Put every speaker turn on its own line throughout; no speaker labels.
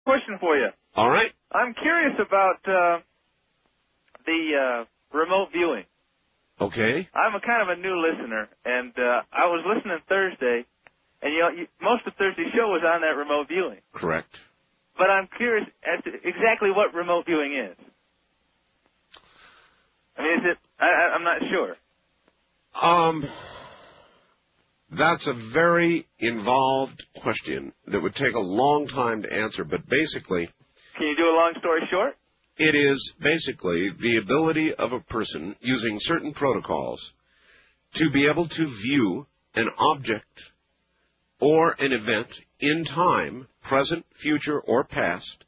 question for you.
All right.
I'm curious about the remote viewing.
Okay.
I'm a kind of a new listener, and I was listening Thursday, and most of Thursday's show was on that remote viewing.
Correct.
But I'm curious as to exactly what remote viewing is. I mean, is it? I'm not sure.
That's a very involved question that would take a long time to answer, but basically...
Can you do a long story short?
It is basically the ability of a person using certain protocols to be able to view an object or an event in time, present, future, or past,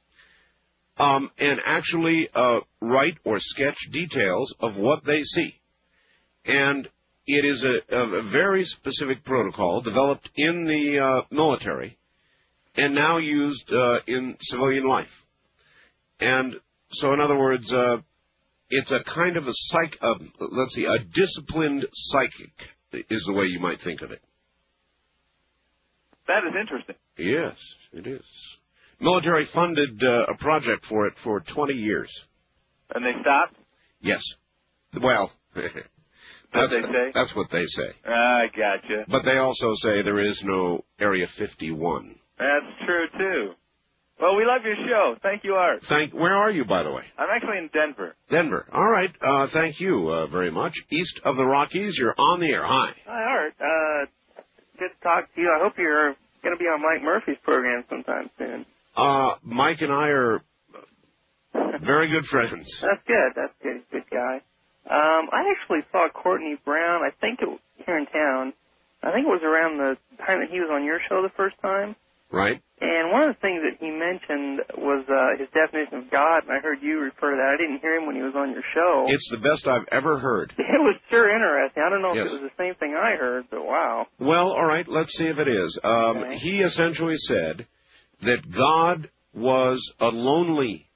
and actually write or sketch details of what they see. And it is a very specific protocol developed in the military and now used in civilian life. And so, in other words, it's a kind of a disciplined psychic is the way you might think of it.
That is interesting.
Yes, it is. Military funded a project for it for 20 years.
And they stopped?
Yes. Well,
that's
what they say.
I gotcha.
But they also say there is no Area 51.
That's true, too. Well, we love your show. Thank you, Art.
Where are you, by the way?
I'm actually in Denver.
Denver. All right. Thank you very much. East of the Rockies, you're on the air. Hi.
Hi, Art. Good to talk to you. I hope you're going to be on Mike Murphy's program sometime soon.
Mike and I are very good friends.
That's good. That's good. He's a good guy. I actually saw Courtney Brown, I think it was here in town. I think it was around the time that he was on your show the first time.
Right.
And one of the things that he mentioned was his definition of God, and I heard you refer to that. I didn't hear him when he was on your show.
It's the best I've ever heard.
It was sure interesting. I don't know
Yes.
if it was the same thing I heard, but wow.
Well, all right, let's see if it is.
Okay.
He essentially said that God was a lonely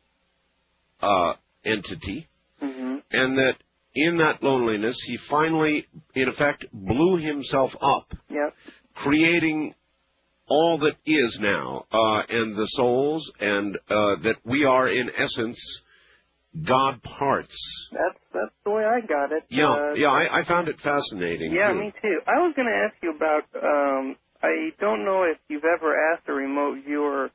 entity, and that in that loneliness, he finally, in effect, blew himself up, creating all that is now, and the souls, and that we are, in essence, God parts.
That's the way I got it.
I found it fascinating.
Yeah,
too.
me too. I was going to ask you about, I don't know if you've ever asked a remote viewer,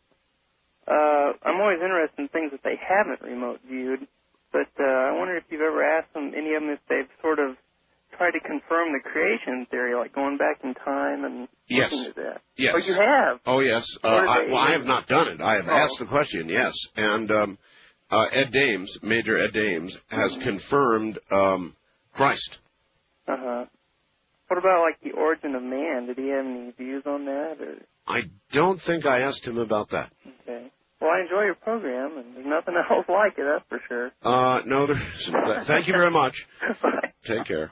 I'm always interested in things that they haven't remote viewed, but I wonder if you've ever asked them, any of them, if they've sort of tried to confirm the creation theory, like going back in time and looking at that.
Yes.
Oh, you have?
Oh, yes. I have not done it. I have asked the question, yes. And Ed Dames, Major Ed Dames, has confirmed Christ.
Uh-huh. What about, like, the origin of man? Did he have any views on that? Or?
I don't think I asked him about that.
Okay. Well, I enjoy your program, and there's nothing else like it, that's for sure.
No, there isn't. Thank you very much.
Bye.
Take care.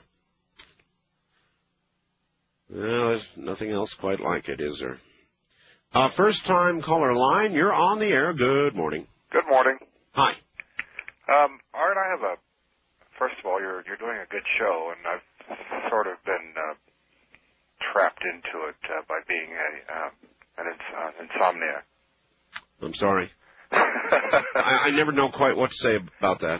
Well, there's nothing else quite like it, is there? First-time caller line, you're on the air. Good morning.
Good morning.
Hi.
Art, I have first of all, you're doing a good show, and I've sort of been trapped into it by being an insomniac.
I'm sorry. I never know quite what to say about that.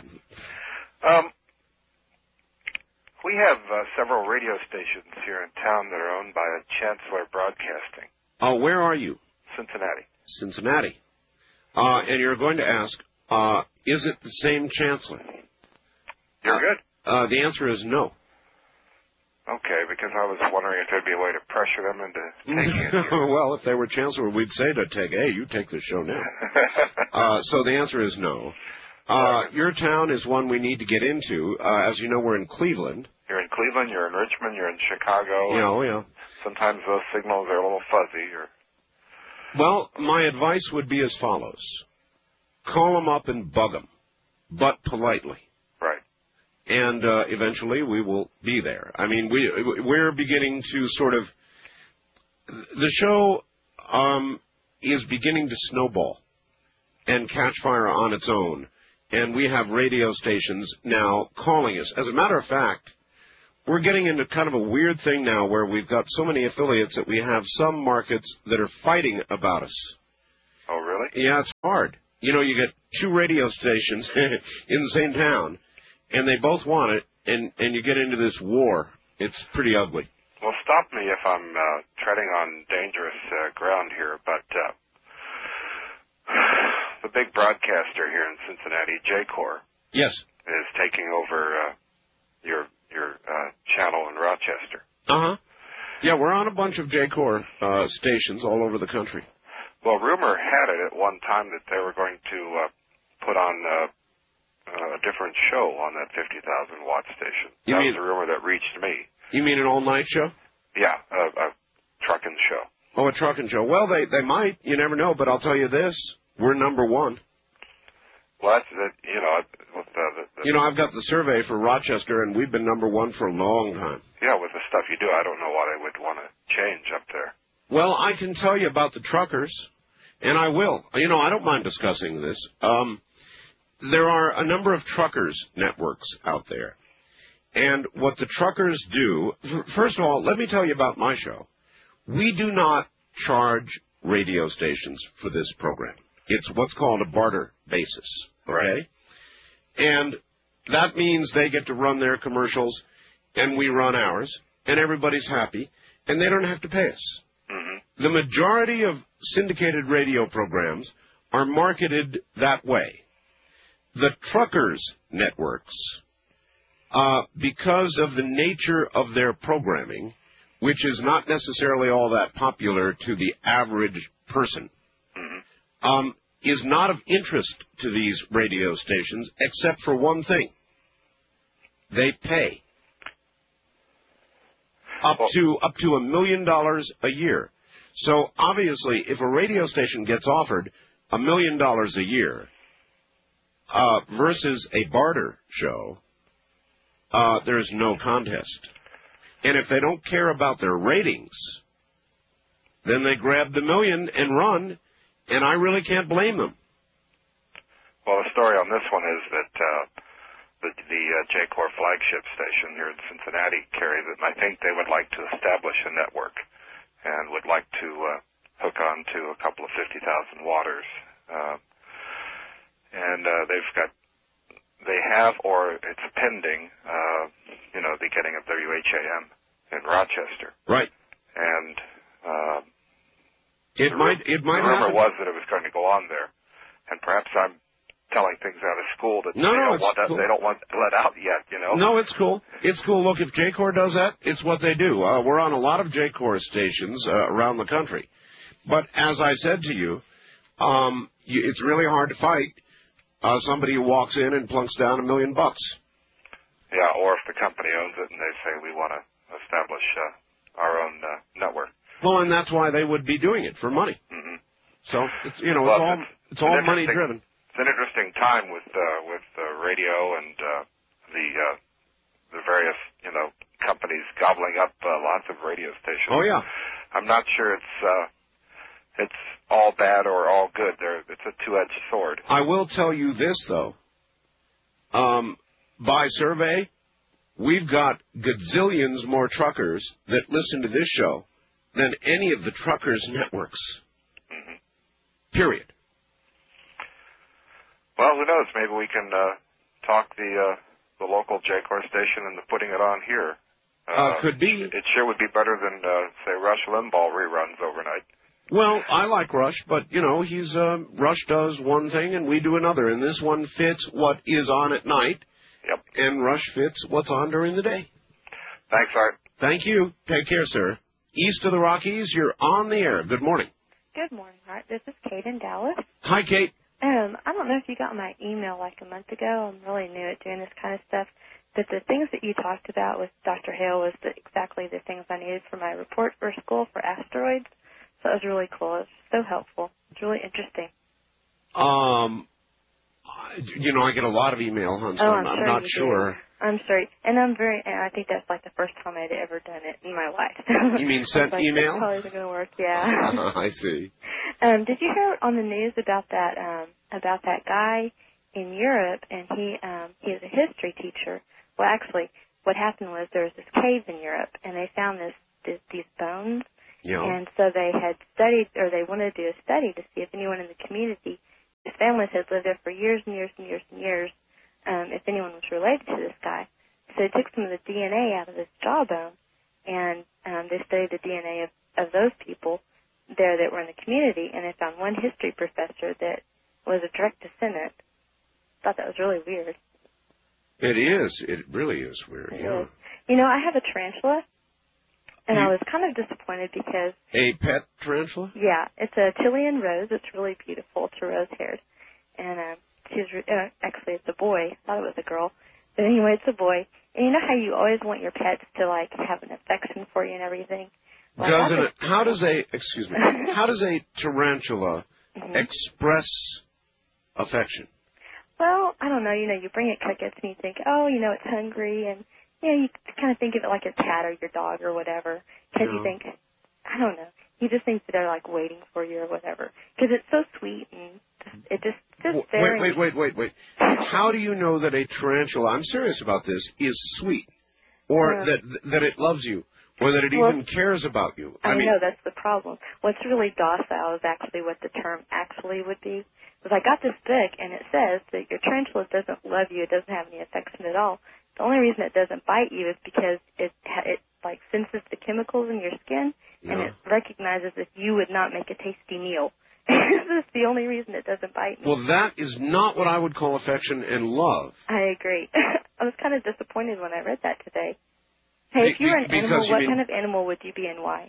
We have several radio stations here in town that are owned by Chancellor Broadcasting.
Oh, where are you?
Cincinnati.
Cincinnati. And you're going to ask, is it the same chancellor?
You're good.
The answer is no.
Okay, because I was wondering if there'd be a way to pressure them into taking it.
Well, if they were chancellor, we'd say to hey, you take the show now. So the answer is no. Your town is one we need to get into. As you know, we're in Cleveland.
You're in Cleveland, you're in Richmond, you're in Chicago.
Yeah.
Sometimes those signals are a little fuzzy.
Well, my advice would be as follows. Call them up and bug them, but politely.
Right.
And eventually we will be there. I mean, we're beginning to sort of... The show is beginning to snowball and catch fire on its own. And we have radio stations now calling us. As a matter of fact, we're getting into kind of a weird thing now where we've got so many affiliates that we have some markets that are fighting about us.
Oh, really?
Yeah, it's hard. You know, you get two radio stations in the same town, and they both want it, and you get into this war. It's pretty ugly.
Well, stop me if I'm treading on dangerous ground here, but the big broadcaster here in Cincinnati, J-Core,
yes,
is taking over your channel in Rochester.
Uh-huh. Yeah, we're on a bunch of J-Core stations all over the country.
Well, rumor had it at one time that they were going to put on a different show on that 50,000-watt station. That was a rumor that reached me.
You mean an all-night show?
Yeah, a trucking show.
Oh, a trucking show. Well, they might. You never know. But I'll tell you this: we're number one.
Well,
I've got the survey for Rochester, and we've been number one for a long time.
Yeah, with the stuff you do, I don't know why they would want to change up there.
Well, I can tell you about the truckers, and I will. I don't mind discussing this. There are a number of truckers networks out there. And what the truckers do, first of all, let me tell you about my show. We do not charge radio stations for this program. It's what's called a barter basis, okay?
Right.
And that means they get to run their commercials, and we run ours, and everybody's happy, and they don't have to pay us.
Mm-hmm.
The majority of syndicated radio programs are marketed that way. The truckers networks, because of the nature of their programming, which is not necessarily all that popular to the average person, is not of interest to these radio stations except for one thing. They pay up to $1 million a year. So obviously, if a radio station gets offered $1 million a year versus a barter show, there's no contest. And if they don't care about their ratings, then they grab the million and run, and I really can't blame them.
Well, the story on this one is that the J-Core flagship station here in Cincinnati carries it, and I think they would like to establish a network and would like to hook on to a couple of 50,000 watters. They have, or it's pending, the getting of WHAM in Rochester.
Right.
And
it might
the rumor
happen.
was that it was going to go on there, and perhaps I'm telling things out of school that they don't want let out yet.
No, it's cool. It's cool. Look, if J-Core does that, it's what they do. We're on a lot of J-Core stations around the country, but as I said to you, it's really hard to fight somebody who walks in and plunks down $1 million.
Yeah, or if the company owns it and they say we want to establish our own network.
Well, and that's why they would be doing it, for money.
Mm-hmm.
So it's all money driven.
It's an interesting time with radio and the various companies gobbling up lots of radio stations.
Oh yeah.
I'm not sure it's all bad or all good. It's a two-edged sword.
I will tell you this though. By survey, we've got gazillions more truckers that listen to this show than any of the truckers' networks.
Mm-hmm.
Period.
Well, who knows? Maybe we can talk the local J-Core station into putting it on here.
Could be.
It sure would be better than, say, Rush Limbaugh reruns overnight.
Well, I like Rush, but, he's Rush does one thing and we do another, and this one fits what is on at night.
Yep.
And Rush fits what's on during the day.
Thanks, Art.
Thank you. Take care, sir. East of the Rockies, you're on the air. Good morning.
Good morning, Art. This is Kate in Dallas.
Hi, Kate.
I don't know if you got my email like a month ago. I'm really new at doing this kind of stuff. But the things that you talked about with Dr. Hale was exactly the things I needed for my report for school for asteroids. So it was really cool. It was so helpful. It's really interesting.
I get a lot of email, hon, so I'm not sure.
I'm sorry. And I think that's like the first time I'd ever done it in my life.
You mean sent email?
That probably isn't going to work, yeah.
I see.
Did you hear on the news about that guy in Europe, and he is a history teacher? Well, actually, what happened was there was this cave in Europe, and they found these bones,
Yeah.
And so they had studied, or they wanted to do a study to see if anyone in the community, his families had lived there for years and years and years and years, if anyone was related to this guy. So they took some of the DNA out of his jawbone, and they studied the DNA of those people there that were in the community, and they found one history professor that was a direct descendant. Thought that was really weird.
It is. It really is weird, yeah.
You know, I have a tarantula, and I was kind of disappointed because...
A pet tarantula?
Yeah, it's a Chilean rose. It's really beautiful. It's rose-haired. And actually, it's a boy. I thought it was a girl. But anyway, it's a boy. And you know how you always want your pets to, like, have an affection for you and everything? Well,
how does a tarantula express affection?
Well, I don't know. You know, you bring it crickets and you think, oh, you know, it's hungry. And, you know, you kind of think of it like your cat or your dog or whatever. Because you think, I don't know. You just think that they're, like, waiting for you or whatever. Because it's so sweet and it just sits there.
Wait. How do you know that a tarantula, I'm serious about this, is sweet? Or that it loves you? Or that it even cares about you?
I mean, know, that's the problem. What's really docile is actually what the term actually would be. Because I got this book, and it says that your tarantula doesn't love you. It doesn't have any affection at all. The only reason it doesn't bite you is because it like senses the chemicals in your skin, and it recognizes if you would not make a tasty meal. This is the only reason it doesn't bite me.
Well, that is not what I would call affection and love.
I agree. I was kind of disappointed when I read that today. Hey, if you were an animal, what kind of animal would you be and why?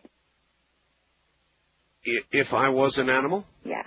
If I was an animal?
Yeah.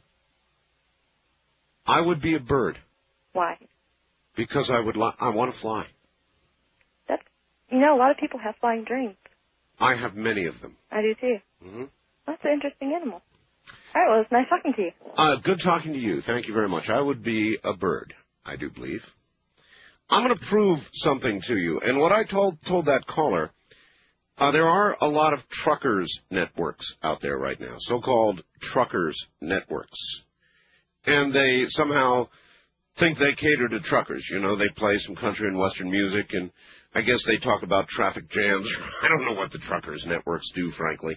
I would be a bird.
Why?
Because I want to fly.
You know, a lot of people have flying dreams.
I have many of them.
I do too.
Mm-hmm.
That's an interesting animal. All right, well, it's nice talking to you.
Good talking to you. Thank you very much. I would be a bird, I do believe. I'm going to prove something to you. And what I told that caller, there are a lot of truckers networks out there right now, so-called truckers networks. And they somehow think they cater to truckers. You know, they play some country and western music, and I guess they talk about traffic jams. I don't know what the truckers networks do, frankly.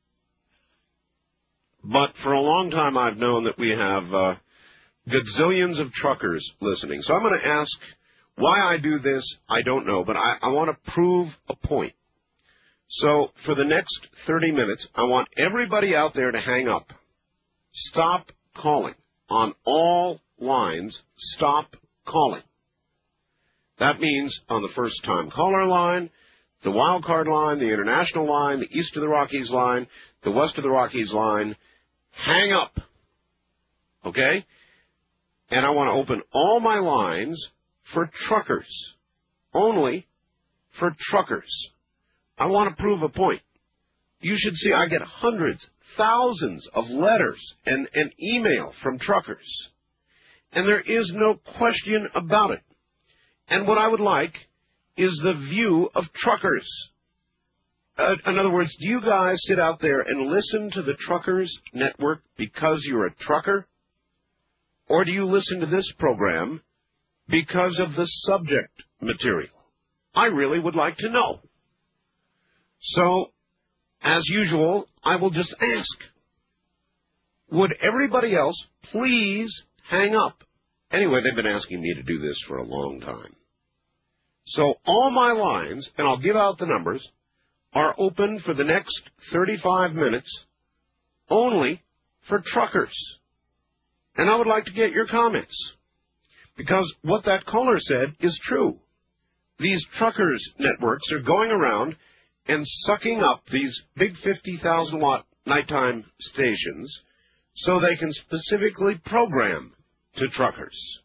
But for a long time, I've known that we have gazillions of truckers listening. So I'm going to ask why I do this. I don't know, but I want to prove a point. So for the next 30 minutes, I want everybody out there to hang up. Stop calling. On all lines, stop calling. That means on the first-time caller line, the wild card line, the international line, the east of the Rockies line, the west of the Rockies line, hang up. Okay? And I want to open all my lines for truckers. Only for truckers. I want to prove a point. You should see I get hundreds, thousands of letters and email from truckers. And there is no question about it. And what I would like is the view of truckers. In other words, do you guys sit out there and listen to the Truckers Network because you're a trucker? Or do you listen to this program because of the subject material? I really would like to know. So, as usual, I will just ask, would everybody else please hang up? Anyway, they've been asking me to do this for a long time. So all my lines, and I'll give out the numbers, are open for the next 35 minutes only for truckers. And I would like to get your comments, because what that caller said is true. These truckers networks are going around and sucking up these big 50,000-watt nighttime stations so they can specifically program to truckers.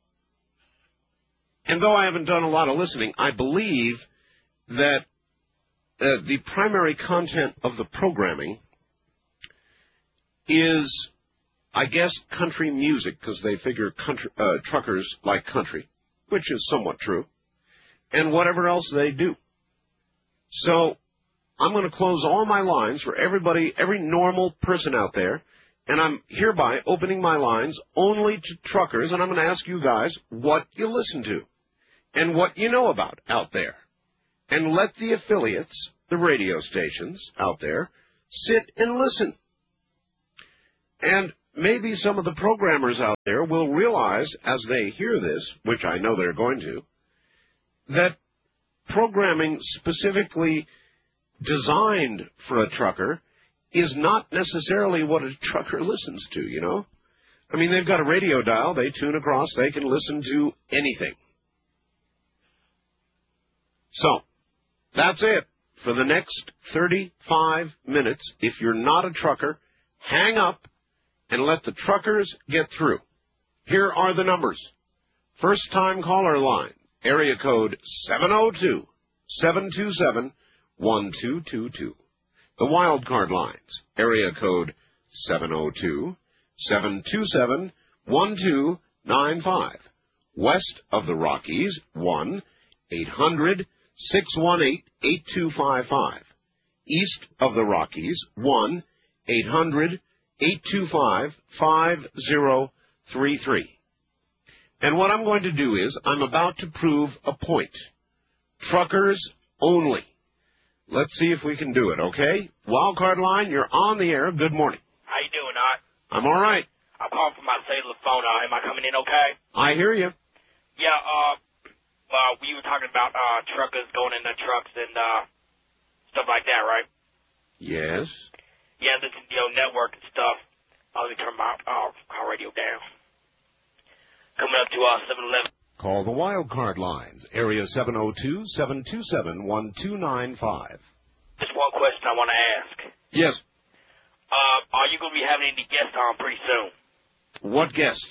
And though I haven't done a lot of listening, I believe that the primary content of the programming is, I guess, country music, because they figure truckers like country, which is somewhat true, and whatever else they do. So I'm going to close all my lines for everybody, every normal person out there, and I'm hereby opening my lines only to truckers, and I'm going to ask you guys what you listen to and what you know about out there. And let the affiliates, the radio stations out there, sit and listen. And maybe some of the programmers out there will realize as they hear this, which I know they're going to, that programming specifically designed for a trucker is not necessarily what a trucker listens to, you know? I mean, they've got a radio dial, they tune across, they can listen to anything. So, that's it for the next 35 minutes. If you're not a trucker, hang up and let the truckers get through. Here are the numbers. First-time caller line, area code 702-727-1222. The wildcard lines, area code 702-727-1295. West of the Rockies, 1-800-618-8255. East of the Rockies, 1-800-825-5033. And what I'm going to do is I'm about to prove a point. Truckers only. Let's see if we can do it, okay? Wildcard line, you're on the air. Good morning.
How you doing, Art?
I'm all right.
I'm calling from my cellular phone. Am I coming in okay?
I hear you.
Yeah, we were talking about truckers going in their trucks and stuff like that, right?
Yes.
Yeah, listen to your network and stuff. Let me turn my car radio down. Coming up to 7-Eleven.
Call the wildcard lines, area 702-727-1295.
Just one question I want to ask.
Yes.
Are you going to be having any guests on pretty soon?
What guests?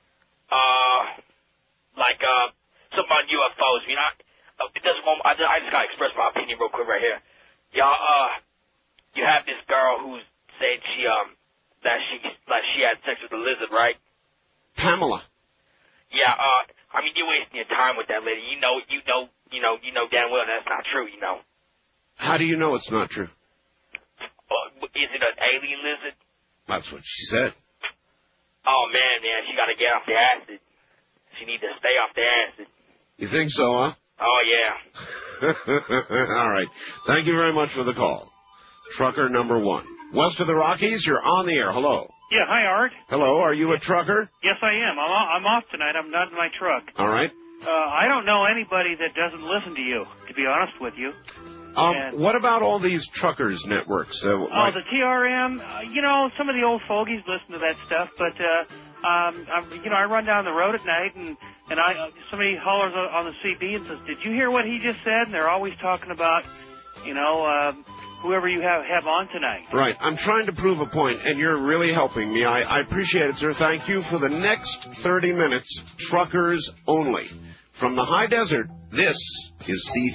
Like something on UFOs. You know, I just got to express my opinion real quick right here. Y'all, you have this girl who said she had sex with a lizard, right?
Pamela.
Yeah, I mean, you're wasting your time with that lady. You know damn well that's not true, you know.
How do you know it's not true?
Is it an alien lizard?
That's what she said.
Oh, man, she got to get off the acid. She needs to stay off the acid.
You think so, huh?
Oh, yeah.
All right. Thank you very much for the call. Trucker number one. West of the Rockies, you're on the air. Hello.
Yeah, hi, Art.
Hello, are you a trucker?
Yes, I am. I'm off tonight. I'm not in my truck.
All right.
I don't know anybody that doesn't listen to you, to be honest with you.
What about all these truckers networks?
The TRM, some of the old fogies listen to that stuff, but, I run down the road at night and somebody hollers on the CB and says, did you hear what he just said? And they're always talking about, whoever you have on tonight.
Right. I'm trying to prove a point, and you're really helping me. I appreciate it, sir. Thank you. For the next 30 minutes, truckers only. From the high desert, this is C3.